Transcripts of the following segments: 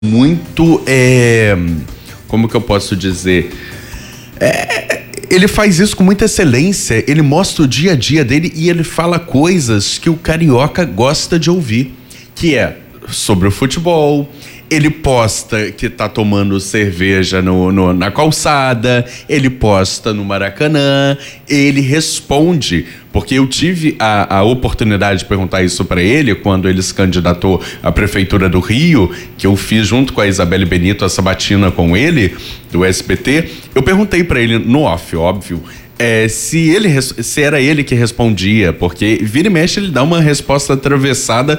muito, como que eu posso dizer? Ele faz isso com muita excelência, ele mostra o dia a dia dele e ele fala coisas que o carioca gosta de ouvir, que é sobre o futebol. Ele posta que tá tomando cerveja na calçada, ele posta no Maracanã, ele responde, porque eu tive a oportunidade de perguntar isso para ele quando ele se candidatou à Prefeitura do Rio, que eu fiz junto com a Isabelle Benito a sabatina com ele, do SBT. Eu perguntei para ele no off, óbvio, se era ele que respondia, porque vira e mexe ele dá uma resposta atravessada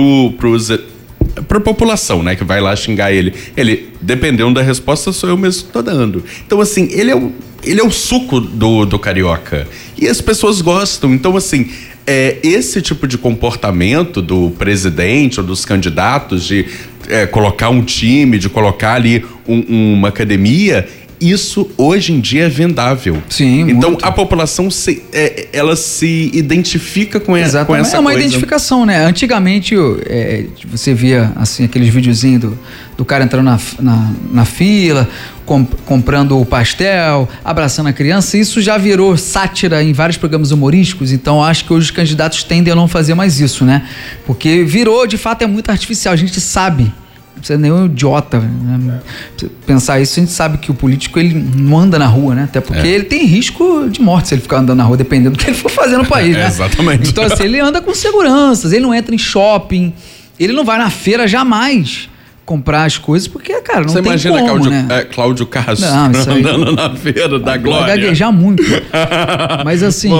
pra população, né, que vai lá xingar ele. Ele, dependendo da resposta, sou eu mesmo que tô dando. Então, assim, ele é o suco do carioca. E as pessoas gostam. Então, assim, esse tipo de comportamento do presidente ou dos candidatos de colocar um time, de colocar ali uma academia, isso hoje em dia é vendável. Sim, então muito. A população ela se identifica com essa coisa. É uma identificação, né? Antigamente você via assim aqueles videozinhos do cara entrando na fila, comprando o pastel, abraçando a criança. Isso já virou sátira em vários programas humorísticos. Então acho que hoje os candidatos tendem a não fazer mais isso, né? Porque virou, de fato, é muito artificial. A gente sabe. Você é nenhum idiota, né? Pensar isso, a gente sabe que o político ele não anda na rua, né? Até porque ele tem risco de morte se ele ficar andando na rua, dependendo do que ele for fazer no país, né? Exatamente. Então assim, ele anda com seguranças, ele não entra em shopping, ele não vai na feira jamais comprar as coisas, porque, cara, não você tem imagina como, né? Cláudio Castro aí, andando na feira da Glória. Vai gaguejar muito. Mas assim,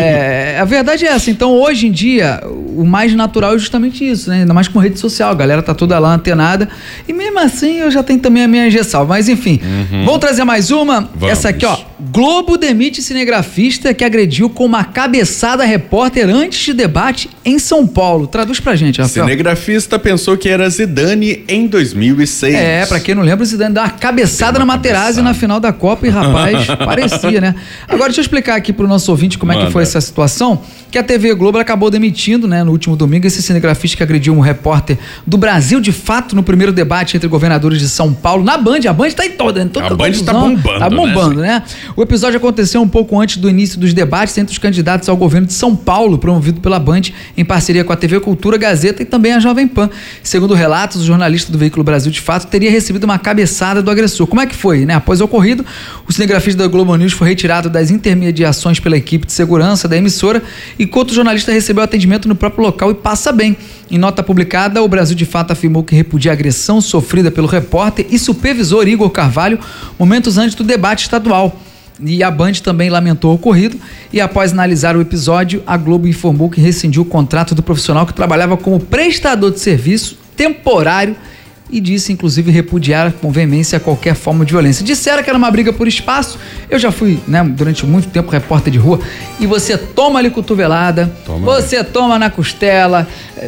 a verdade é essa. Então, hoje em dia, o mais natural é justamente isso, né? Ainda mais com rede social, a galera tá toda lá antenada. E mesmo assim, eu já tenho também a minha ressalva. Mas enfim, vamos trazer mais uma. Vamos. Essa aqui, ó. Globo demite cinegrafista que agrediu com uma cabeçada repórter antes de debate em São Paulo. Traduz pra gente, Rafael. Cinegrafista pensou que era Zidane em 2006. Pra quem não lembra, o Zidane deu uma cabeçada na Materazzi na final da Copa e, rapaz, parecia, né? Agora, deixa eu explicar aqui pro nosso ouvinte como é que foi essa situação, que a TV Globo acabou demitindo, né, no último domingo, esse cinegrafista que agrediu um repórter do Brasil de Fato no primeiro debate entre governadores de São Paulo, na Band. A Band tá em toda, né? A Band tá bombando. Tá bombando, né? O episódio aconteceu um pouco antes do início dos debates entre os candidatos ao governo de São Paulo, promovido pela Band, em parceria com a TV Cultura, Gazeta e também a Jovem Pan. Segundo relatos, o jornalista do veículo Brasil de Fato teria recebido uma cabeçada do agressor. Como é que foi, né? Após o ocorrido, o cinegrafista da Globo News foi retirado das intermediações pela equipe de segurança da emissora, enquanto o jornalista recebeu atendimento no próprio local e passa bem. Em nota publicada, o Brasil de Fato afirmou que repudia a agressão sofrida pelo repórter e supervisor Igor Carvalho momentos antes do debate estadual. E a Band também lamentou o ocorrido e, após analisar o episódio, a Globo informou que rescindiu o contrato do profissional que trabalhava como prestador de serviço temporário e disse, inclusive, repudiar com veemência qualquer forma de violência. Disseram que era uma briga por espaço. Eu já fui, né, durante muito tempo repórter de rua, e você toma ali cotovelada, você toma na costela,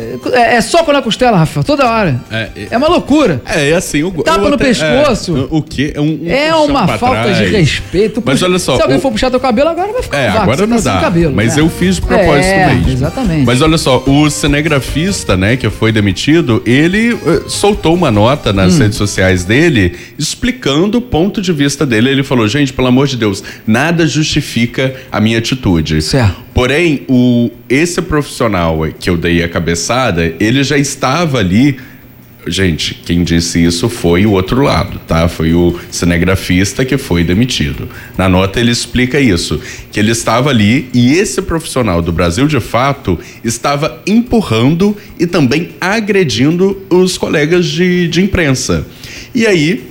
soco na costela, Rafael, toda hora. É uma loucura. Assim, tapa no pescoço. O quê? É uma falta de respeito. Mas olha só, se alguém for puxar teu cabelo, agora vai ficar um vácuo, agora não dá. Cabelo, mas né? eu fiz de propósito mesmo. Exatamente. Mas olha só, o cinegrafista, né, que foi demitido, ele soltou uma nota nas redes sociais dele, explicando o ponto de vista dele. Ele falou, gente, pelo amor de Deus, nada justifica a minha atitude. Certo. Porém, esse profissional que eu dei a cabeçada, ele já estava ali. Gente, quem disse isso foi o outro lado, tá? Foi o cinegrafista que foi demitido. Na nota ele explica isso, que ele estava ali e esse profissional do Brasil de Fato estava empurrando e também agredindo os colegas de imprensa. E aí,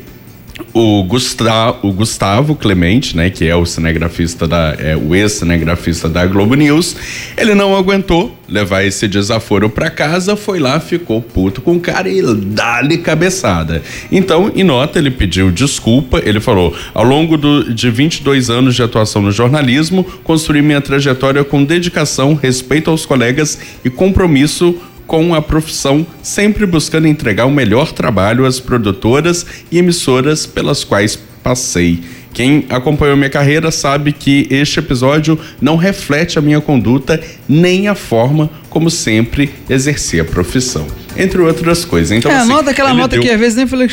o Gustavo Clemente, né, que é o cinegrafista o ex-cinegrafista da Globo News, ele não aguentou levar esse desaforo pra casa, foi lá, ficou puto com o cara e dá-lhe cabeçada. Então, em nota, ele pediu desculpa, ele falou, ao longo de 22 anos de atuação no jornalismo, construí minha trajetória com dedicação, respeito aos colegas e compromisso com a profissão, sempre buscando entregar o melhor trabalho às produtoras e emissoras pelas quais passei. Quem acompanhou minha carreira sabe que este episódio não reflete a minha conduta nem a forma como sempre exerci a profissão, entre outras coisas. Então, assim, aquela nota que às vezes nem falei